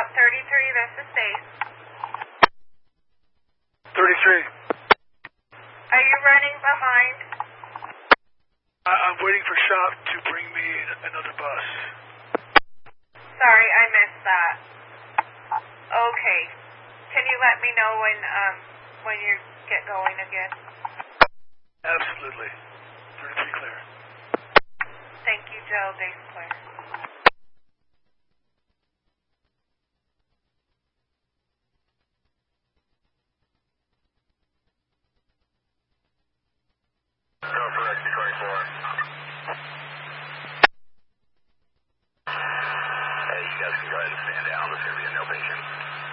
Stop 33, this is Stace. 33. Are you running behind? I'm waiting for shop to bring me another bus. Sorry, I missed that. Okay. Can you let me know when you get going again? Absolutely. 33 clear. Thank you, Joe. Base clear. Go for rescue 24. Hey, you guys can go ahead and stand down. There's going to be a no patient.